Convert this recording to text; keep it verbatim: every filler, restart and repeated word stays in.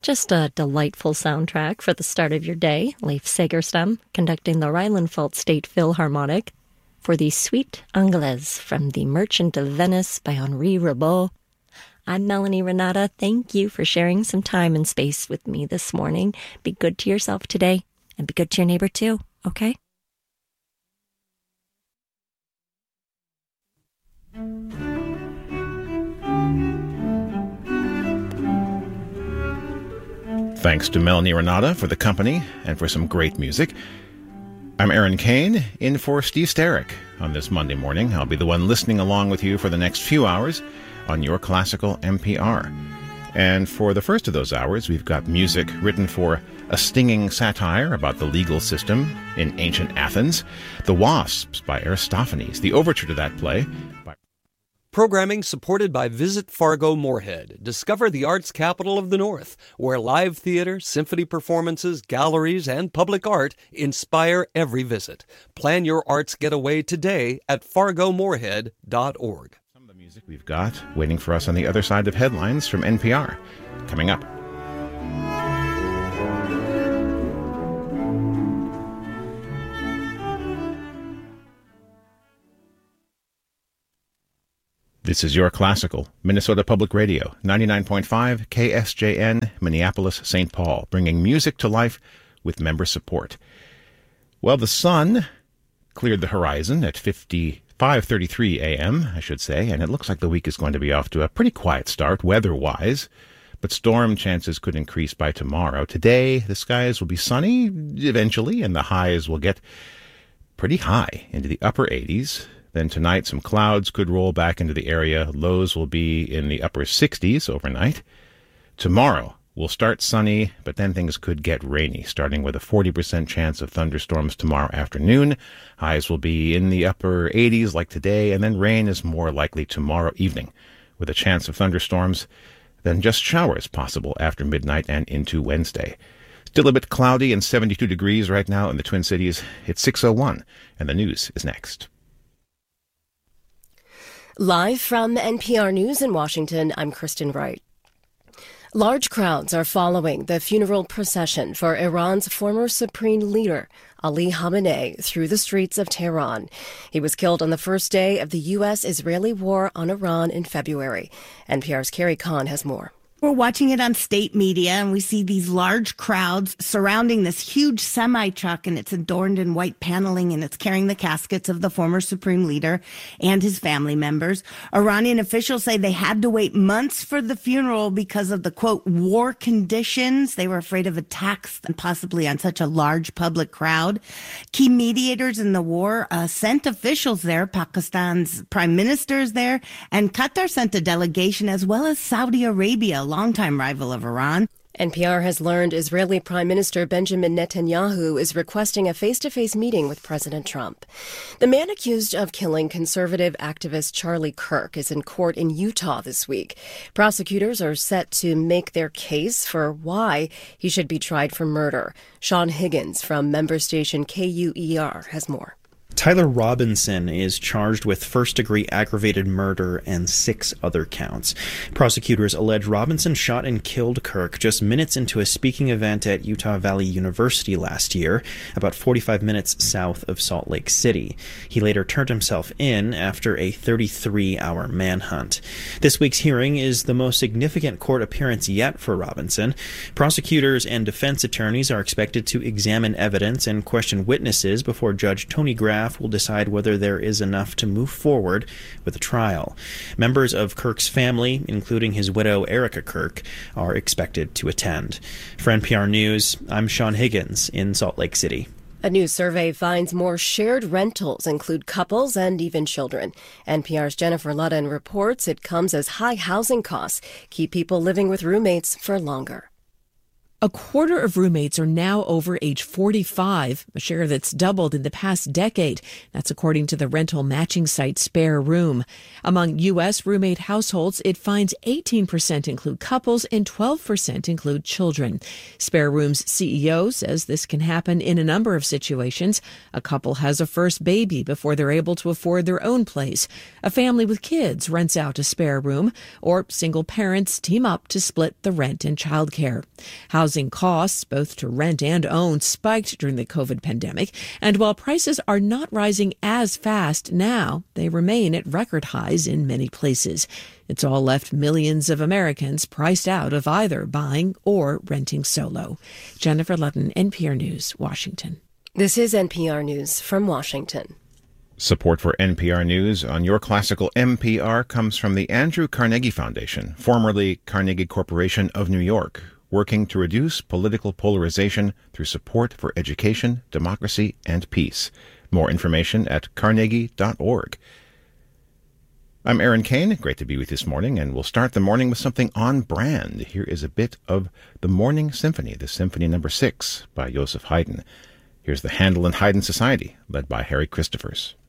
just a delightful soundtrack for the start of your day. Leif Segerstam conducting the Rheinland-Pfalz State Philharmonic for the Suite Anglaise from The Merchant of Venice by Henri Rimbaud. I'm Melanie Renata. Thank you for sharing some time and space with me this morning. Be good to yourself today and be good to your neighbor too, okay? Thanks to Melanie Renata for the company and for some great music. I'm Aaron Kane, in for Steve Sterrick on this Monday morning. I'll be the one listening along with you for the next few hours on Your Classical N P R. And for the first of those hours, we've got music written for a stinging satire about the legal system in ancient Athens, The Wasps by Aristophanes, the overture to that play by... Programming supported by Visit Fargo Moorhead. Discover the arts capital of the North, where live theater, symphony performances, galleries, and public art inspire every visit. Plan your arts getaway today at fargo moorhead dot org. Some of the music we've got waiting for us on the other side of headlines from N P R. Coming up. This is Your Classical, Minnesota Public Radio, ninety-nine point five K S J N, Minneapolis, Saint Paul, bringing music to life with member support. Well, the sun cleared the horizon at five thirty-three a.m., I should say, and it looks like the week is going to be off to a pretty quiet start, weather-wise, but storm chances could increase by tomorrow. Today, the skies will be sunny eventually, and the highs will get pretty high into the upper eighties. Then tonight, some clouds could roll back into the area. Lows will be in the upper sixties overnight. Tomorrow will start sunny, but then things could get rainy, starting with a forty percent chance of thunderstorms tomorrow afternoon. Highs will be in the upper eighties like today, and then rain is more likely tomorrow evening, with a chance of thunderstorms, then just showers possible after midnight and into Wednesday. Still a bit cloudy and seventy-two degrees right now in the Twin Cities. It's six oh one, and the news is next. Live from N P R News in Washington, I'm Kristen Wright. Large crowds are following the funeral procession for Iran's former supreme leader, Ali Khamenei, through the streets of Tehran. He was killed on the first day of the U S-Israeli war on Iran in February. N P R's Carrie Kahn has more. We're watching it on state media, and we see these large crowds surrounding this huge semi-truck, and it's adorned in white paneling, and it's carrying the caskets of the former supreme leader and his family members. Iranian officials say they had to wait months for the funeral because of the, quote, war conditions. They were afraid of attacks and possibly on such a large public crowd. Key mediators in the war uh, sent officials there. Pakistan's prime minister is there, and Qatar sent a delegation, as well as Saudi Arabia, longtime rival of Iran. N P R has learned Israeli Prime Minister Benjamin Netanyahu is requesting a face-to-face meeting with President Trump. The man accused of killing conservative activist Charlie Kirk is in court in Utah this week. Prosecutors are set to make their case for why he should be tried for murder. Sean Higgins from member station K U E R has more. Tyler Robinson is charged with first-degree aggravated murder and six other counts. Prosecutors allege Robinson shot and killed Kirk just minutes into a speaking event at Utah Valley University last year, about forty-five minutes south of Salt Lake City. He later turned himself in after a thirty-three hour manhunt. This week's hearing is the most significant court appearance yet for Robinson. Prosecutors and defense attorneys are expected to examine evidence and question witnesses before Judge Tony Graff will decide whether there is enough to move forward with the trial. Members of Kirk's family, including his widow Erica Kirk, are expected to attend. For N P R News, I'm Sean Higgins in Salt Lake City. A new survey finds more shared rentals include couples and even children. N P R's Jennifer Ludden reports it comes as high housing costs keep people living with roommates for longer. A quarter of roommates are now over age forty-five, a share that's doubled in the past decade. That's according to the rental matching site Spare Room. Among U S roommate households, it finds eighteen percent include couples and twelve percent include children. Spare Room's C E O says this can happen in a number of situations. A couple has a first baby before they're able to afford their own place. A family with kids rents out a spare room, or single parents team up to split the rent and childcare. Housing costs, both to rent and own, spiked during the COVID pandemic, and while prices are not rising as fast now, they remain at record highs in many places. It's all left millions of Americans priced out of either buying or renting solo. Jennifer Ludden, N P R News, Washington. This is N P R News from Washington. Support for N P R News on Your Classical M P R comes from the Andrew Carnegie Foundation, formerly Carnegie Corporation of New York, working to reduce political polarization through support for education, democracy, and peace. More information at carnegie dot org. I'm Aaron Kane. Great to be with you this morning, and we'll start the morning with something on brand. Here is a bit of the Morning Symphony, the Symphony Number Six by Joseph Haydn. Here's the Handel and Haydn Society, led by Harry Christophers.